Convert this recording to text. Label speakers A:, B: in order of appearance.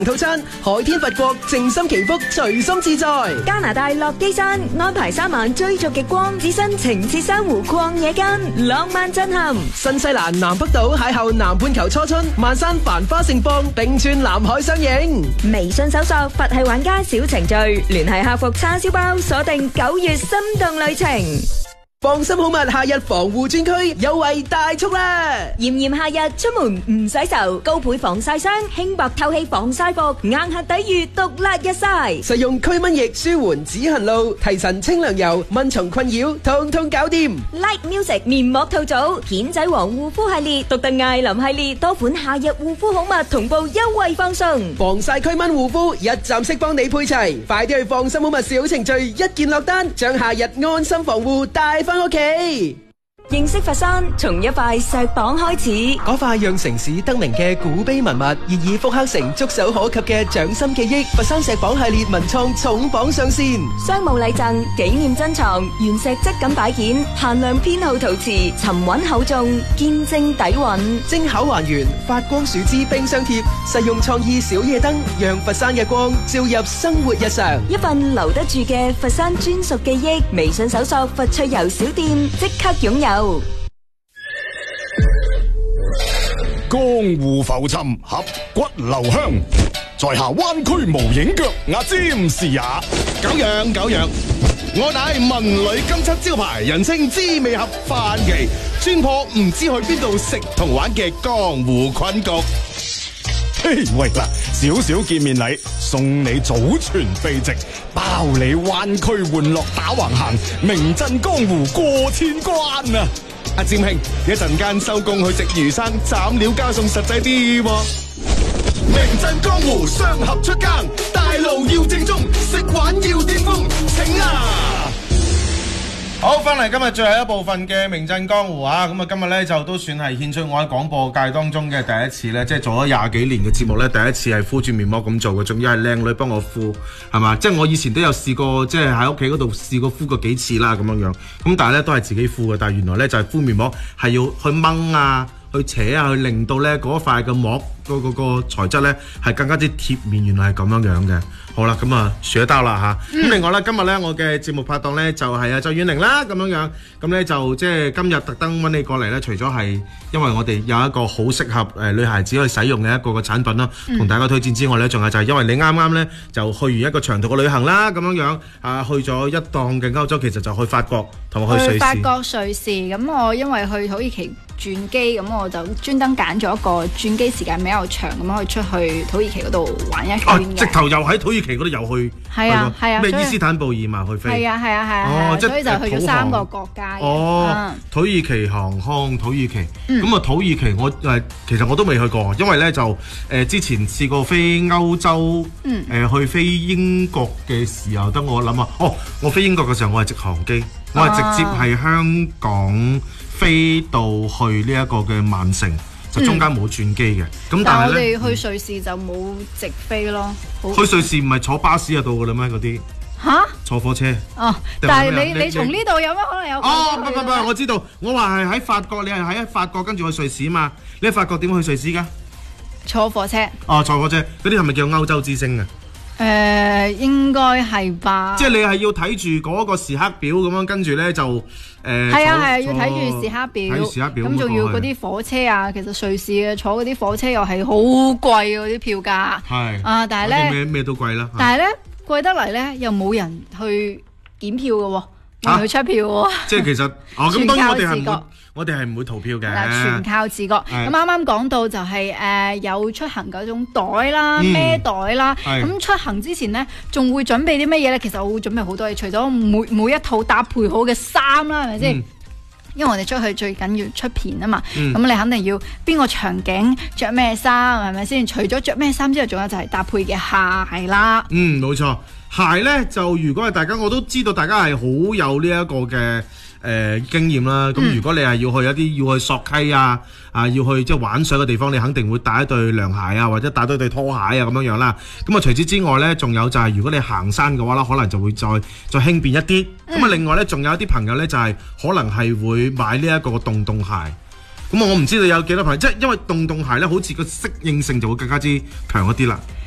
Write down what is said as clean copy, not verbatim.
A: 套餐海天佛國靜心祈福隨心自在。
B: 加拿大落基山安排3晚追逐極光，置身情切珊瑚曠野間，浪漫震撼。
A: 新西蘭南北島邂逅南半球初春，萬山繁花盛放，冰川南海相迎。
B: 微信搜索佛系玩家小程序，聯繫客服叉燒包，鎖定9月心動旅程。
A: 放心好物夏日防護專區優惠大促啦！
B: 炎炎夏日出門唔洗愁，高倍防曬霜，輕薄透氣防曬服，硬核抵禦毒辣日曬。
A: 實用驅蚊液舒緩止痕露，提神清涼油，蚊蟲困擾通通搞掂。
B: Like Music 面膜套組，顯仔王護膚系列，獨特艾琳系列多款夏日護膚好物同步優惠放送，
A: 防曬驅蚊護膚一站式幫你配齊，快啲去放心好物小程序一件落單，將夏日安心防護帶翻屋企。
B: 認識佛山，從一塊石榜開始。
A: 嗰塊讓城市得名嘅古碑文物，現已復刻成觸手可及嘅掌心記憶。佛山石榜系列文創重磅上線，
B: 商務禮贈、紀念珍藏、原石質感擺件、限量編號陶瓷，沉穩厚重，見證底蘊。
A: 精巧還原，發光樹脂冰箱貼，實用創意小夜燈，讓佛山嘅光照入生活日常。
B: 一份留得住嘅佛山專屬記憶，微信搜索佛趣遊小店，即刻擁有。
C: 江湖浮沉，俠骨留香，在下灣區無影腳，牙尖是也。
D: 久仰，我乃文旅金漆招牌，人稱滋味俠范奇，專破唔知去邊度食同玩嘅江湖困局。
C: 嘿，喂嗱，少少見面禮，送你祖傳秘籍，包你灣區玩樂打橫行，名震江湖過千關啊！
D: 阿占兄，一陣間收工去食魚生，斬料加餸實際啲喎。名震江湖，雙俠出更，大路要正宗，食玩要巔峰，請啊！
E: 好，翻嚟今日最後一部分嘅名震江湖啊！咁啊，今日咧就都算係獻出我喺廣播界當中嘅第一次咧，即係做咗20幾年嘅節目咧，第一次係敷住面膜咁做嘅，仲要係靚女幫我敷，係嘛？即係我以前都有試過，即係喺屋企嗰度試過敷過幾次啦，咁樣樣。咁但係咧都係自己敷嘅，但係原來咧就係敷面膜係要去掹啊，去扯啊，去令到咧嗰塊嘅膜個材質咧係更加之貼面，原來係咁樣樣嘅。好啦，咁啊，雪兜啦嚇。咁另外咧，今日咧我嘅節目拍檔咧就係周婉玲啦，咁樣樣。咁咧就即係今日特登揾你過嚟咧，除咗係因為我哋有一個好適合女孩子去使用嘅一個嘅產品啦，同大家推薦之外咧，仲有就係因為你啱啱咧就去完一個長途嘅旅行啦，咁樣樣啊，去咗一檔嘅歐洲，其實就去法國同埋去瑞士。
F: 法國瑞士，咁我因為去土耳其轉機，咁我就專登揀咗一個轉機時間比較長，咁可以出去土耳其嗰度玩一圈嘅。
E: 直頭又喺土耳其嗰度又去。
F: 係啊，
E: 咩伊斯坦布爾嘛去飛。
F: 係啊，所以就去咗3個國家。
E: 土耳其航空，土耳其。咁啊，土耳其我其實我都未去過，因為咧就之前試過飛歐洲，去飛英國嘅時候，等我諗下，我飛英國嘅時候我係直航機，我係直接係香港飛到去呢一個嘅曼城。就中間冇轉機嘅，咁但係
F: 我哋去瑞士就冇直飛咯。
E: 去瑞士唔係坐巴士就到㗎啦咩？嗰啲
F: 嚇？坐
E: 火車。
F: 但係你從呢度有乜可能有？
E: 唔，我知道。我話係喺法國，你係喺法國跟住去瑞士啊嘛？你喺法國點去瑞士㗎？
F: 坐火車。
E: 坐火車。嗰啲係咪叫歐洲之星啊？
F: 應該係吧。
E: 即係你係要睇住嗰個時刻表咁樣，跟住咧就
F: 係啊，要睇住時刻表。
E: 睇時刻表。
F: 咁仲要嗰啲火車啊，其實瑞士嘅坐嗰啲火車又係好貴嗰啲票價。
E: 係。
F: 但係咧
E: 咩都貴啦。
F: 但係咧貴得嚟咧，又冇人去檢票嘅喎，冇人去出票喎。
E: 即係其實咁當然我哋係唔會逃票嘅，
F: 全靠自覺。咁啱啱講到就係有出行嗰種袋啦、孭袋啦。咁出行之前呢，仲會準備啲乜嘢呢？其實我會準備好多嘢，除咗每一套搭配好嘅衫啦，係咪先？因為我哋出去最緊要出片啊嘛。咁你肯定要邊個場景着咩衫，係咪先？除咗着咩衫之外，仲有就係搭配嘅鞋啦。
E: 冇錯，鞋呢就如果係大家，我都知道大家係好有呢一個嘅。經驗啦，咁如果你係要去一啲要去索溪要去即係玩水嘅地方，你肯定會帶一對涼鞋啊，或者帶多對拖鞋啊咁樣樣啦。咁啊，除此之外呢，仲有就係如果你行山嘅話啦，可能就會再輕便一啲。咁另外呢，仲有一啲朋友呢，就係可能係會買呢一個洞洞鞋。咁我唔知道有幾多朋友，即係因為洞洞鞋呢，好似個適應性就會更加之強一啲啦。